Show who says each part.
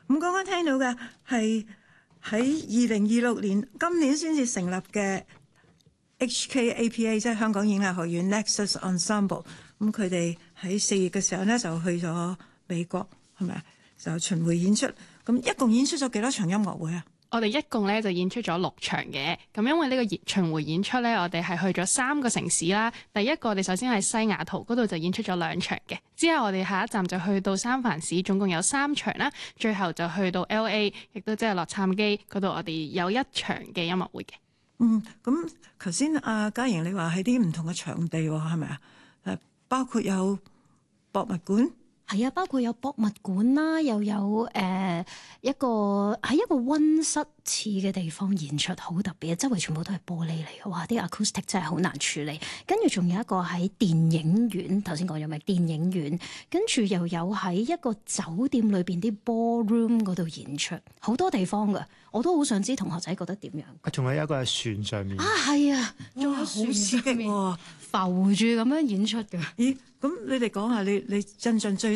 Speaker 1: 咁剛剛聽到嘅係喺2026年今年先至成立嘅 HKAPA， 即係香港演藝學院 Nexus Ensemble。咁佢哋喺4月嘅時候呢，就去咗美國，係咪就巡迴演出？咁一共演出咗幾多場音樂會啊？
Speaker 2: 我哋一共咧就演出咗6場嘅，咁因為呢個巡迴演出咧，我哋係去咗3個城市啦。第一個我哋首先係西雅圖嗰度就演出咗2場嘅，之後我哋下一站就去到三藩市，總共有3場啦。最後就去到 LA， 亦都即係洛杉磯嗰度，我哋有1場嘅音樂會嘅。
Speaker 1: 咁頭先阿嘉瑩你話喺啲唔同嘅場地喎，係咪啊？包括有博物館。
Speaker 3: 係啊，包括有博物館啦，又有一個喺一個溫室似嘅地方演出，好特別，周圍全部都係玻璃嚟嘅，哇！啲 acoustic 真係好難處理。跟住仲有一個喺電影院，頭先講咗咪電影院，跟住又有喺一個酒店裏邊啲 ballroom 嗰度演出，好多地方㗎。我都好想知同學仔覺得點樣。
Speaker 4: 仲有一個係船上面。
Speaker 3: 係啊，仲有
Speaker 1: 好刺激喎，
Speaker 3: 浮住咁樣演出嘅。
Speaker 1: 咦？咁你哋講下你印象最